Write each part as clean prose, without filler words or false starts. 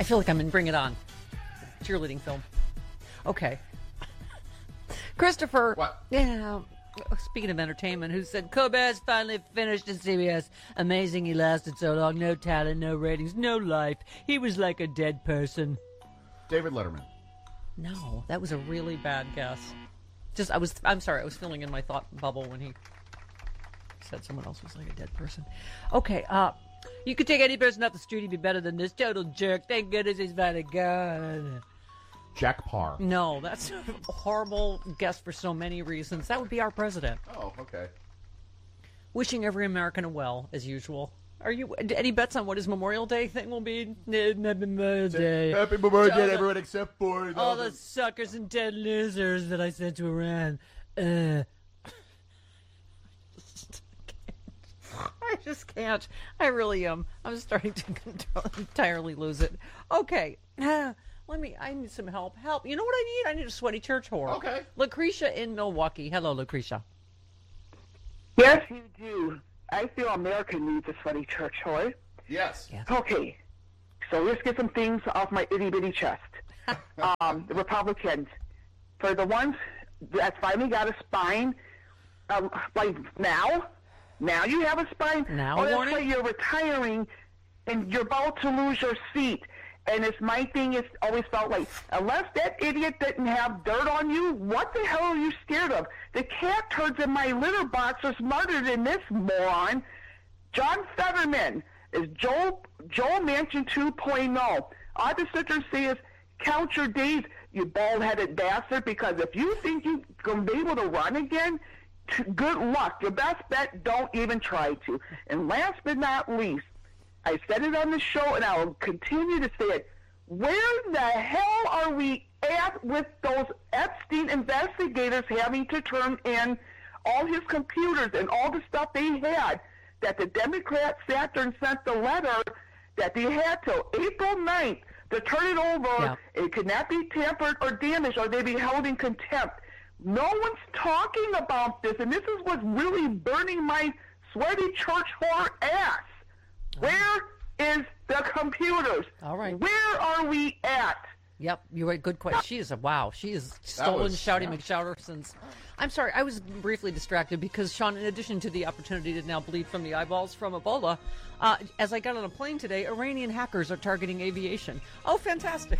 I feel like I'm in Bring It On. Cheerleading film. Okay. Christopher. What? Yeah. Speaking of entertainment, who said Colbert's finally finished in CBS. Amazing he lasted so long. No talent, no ratings, no life. He was like a dead person. David Letterman. No, that was a really bad guess. I'm sorry, I was filling in my thought bubble when he said someone else was like a dead person. Okay, you could take any person off the street, he'd be better than this total jerk. Thank goodness he's finally gone. Jack Parr. No, that's a horrible guess for so many reasons. That would be our president. Oh, okay. Wishing every American a well, as usual. Are you any bets on what his Memorial Day thing will be? Happy Memorial Day. Happy Memorial Day, everyone except for all the suckers and dead losers that I sent to Iran. I just can't. I really am. I'm starting to entirely lose it. Okay. I need some help. Help. You know what I need? I need a sweaty church whore. Okay. Lucretia in Milwaukee. Hello, Lucretia. Yes, you do. I feel America needs a sweaty church whore. Yes. Okay. So let's get some things off my itty-bitty chest. The Republicans, for the ones that finally got a spine, like now you have a spine. Now, or let's warning? say you're retiring and you're about to lose your seat. And it's my thing. It's always felt like, unless that idiot didn't have dirt on you, what the hell are you scared of? The cat turds in my litter box are smarter than this moron. John Fetterman is Joe Manchin 2.0. All I have to sit there and say is, count your days, you bald-headed bastard, because if you think you're going to be able to run again, good luck. Your best bet, don't even try to. And last but not least, I said it on the show, and I will continue to say it. Where the hell are we at with those Epstein investigators having to turn in all his computers and all the stuff they had, that the Democrats sat there and sent the letter that they had till April 9th to turn it over. Yeah. It could not be tampered or damaged, or they'd be held in contempt. No one's talking about this, and this is what's really burning my sweaty church whore ass. Where is the computers? All right. Where are we at? Yep, you're right. Good question. She is She is stolen Shouty McShouterson's. I'm sorry, I was briefly distracted because, Sean, in addition to the opportunity to now bleed from the eyeballs from Ebola, as I got on a plane today, Iranian hackers are targeting aviation. Oh, fantastic.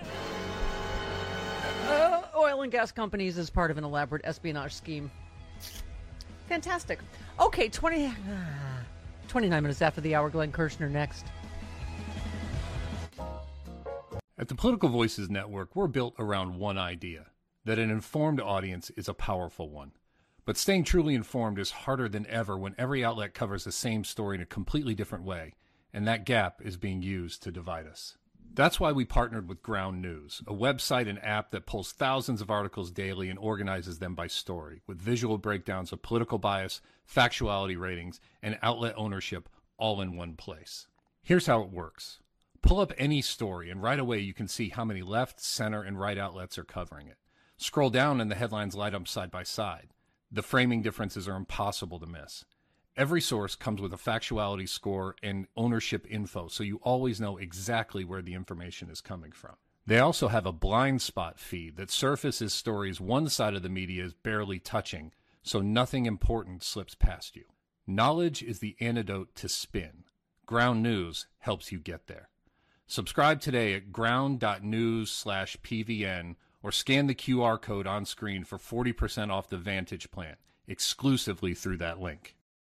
Oil and gas companies as part of an elaborate espionage scheme. Fantastic. Okay, 29 minutes after the hour, Glenn Kirshner next. At the Political Voices Network, we're built around one idea, that an informed audience is a powerful one. But staying truly informed is harder than ever when every outlet covers the same story in a completely different way, and that gap is being used to divide us. That's why we partnered with Ground News, a website and app that pulls thousands of articles daily and organizes them by story, with visual breakdowns of political bias, factuality ratings, and outlet ownership all in one place. Here's how it works. Pull up any story, and right away you can see how many left, center, and right outlets are covering it. Scroll down and the headlines light up side by side. The framing differences are impossible to miss. Every source comes with a factuality score and ownership info, so you always know exactly where the information is coming from. They also have a blind spot feed that surfaces stories one side of the media is barely touching, so nothing important slips past you. Knowledge is the antidote to spin. Ground News helps you get there. Subscribe today at ground.news/PVN or scan the QR code on screen for 40% off the Vantage plan, exclusively through that link.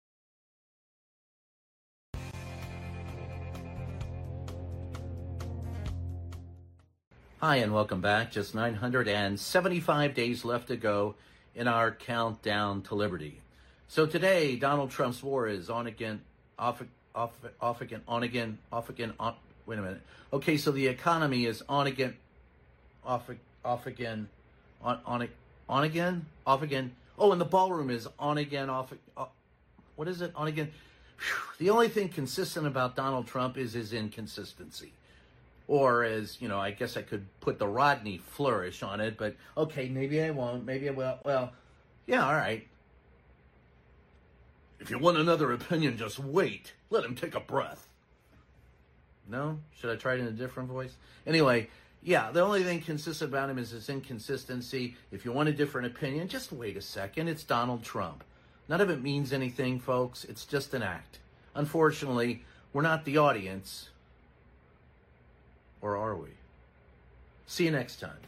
Hi, and welcome back. Just 975 days left to go in our countdown to liberty. So today, Donald Trump's war is on again, off again, on again, off again, on. Wait a minute. Okay, so the economy is on again, off again, on again, off again. Oh, and the ballroom is on again, off. What is it? On again. Whew. The only thing consistent about Donald Trump is his inconsistency. Or as, you know, I guess I could put the Rodney flourish on it, but okay, maybe I won't, maybe I will. Well, yeah, all right. If you want another opinion, just wait. Let him take a breath. No? Should I try it in a different voice? Anyway, yeah, the only thing consistent about him is his inconsistency. If you want a different opinion, just wait a second. It's Donald Trump. None of it means anything, folks. It's just an act. Unfortunately, we're not the audience. Or are we? See you next time.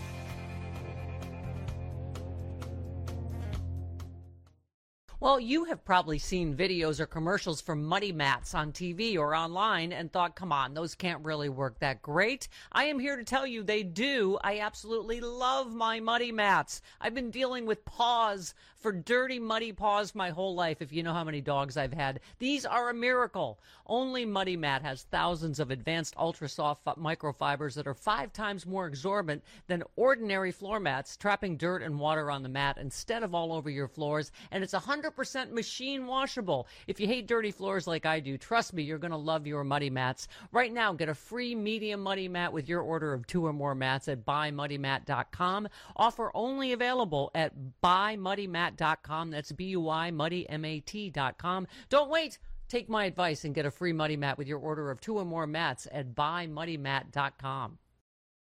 Well, you have probably seen videos or commercials for Muddy Mats on TV or online and thought, come on, those can't really work that great. I am here to tell you they do. I absolutely love my Muddy Mats. I've been dealing with paws for dirty, muddy paws my whole life, if you know how many dogs I've had. These are a miracle. Only Muddy Mat has thousands of advanced ultra-soft microfibers that are 5 times more absorbent than ordinary floor mats, trapping dirt and water on the mat instead of all over your floors, and it's 100% machine washable. If you hate dirty floors like I do, trust me, you're going to love your Muddy Mats. Right now, get a free medium Muddy Mat with your order of 2 or more mats at buymuddymat.com. Offer only available at buymuddymat.com. That's BUYMuddyMAT.com. Don't wait. Take my advice and get a free Muddy Mat with your order of 2 or more mats at buymuddymat.com.